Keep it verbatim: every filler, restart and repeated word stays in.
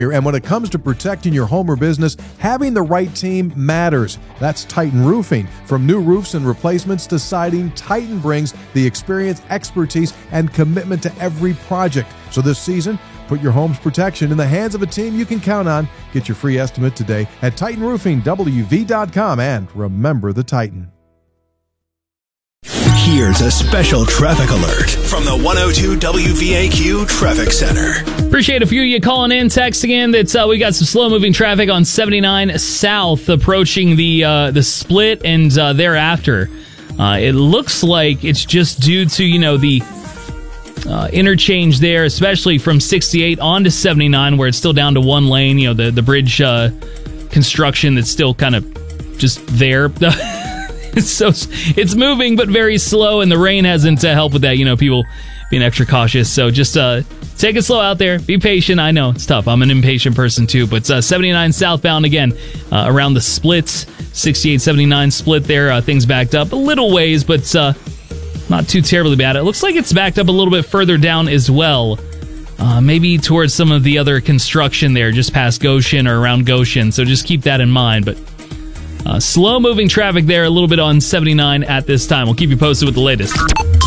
And when it comes to protecting your home or business, having the right team matters. That's Titan Roofing. From new roofs and replacements to siding, Titan brings the experience, expertise, and commitment to every project. So this season, put your home's protection in the hands of a team you can count on. Get your free estimate today at Titan Roofing W V dot com, and remember the Titan. Here's a special traffic alert from the one oh two W V A Q Traffic Center. Appreciate a few of you calling in, texting in. That uh, we got some slow-moving traffic on seventy-nine South approaching the uh, the split and uh, thereafter. Uh, it looks like it's just due to, you know, the uh, interchange there, especially from sixty-eight on to seventy-nine, where it's still down to one lane. You know, the, the bridge uh, construction that's still kind of just there. It's so it's moving, but very slow, and the rain hasn't uh, helped with that. You know, people being extra cautious. So just uh, take it slow out there. Be patient. I know it's tough. I'm an impatient person too. But uh, seventy-nine southbound again uh, around the splits, sixty-eight seventy-nine split there. Uh, things backed up a little ways, but uh, not too terribly bad. It looks like it's backed up a little bit further down as well. Uh, maybe towards some of the other construction there, just past Goshen or around Goshen. So just keep that in mind. But Uh, slow-moving traffic there, a little bit on seventy-nine at this time. We'll keep you posted with the latest.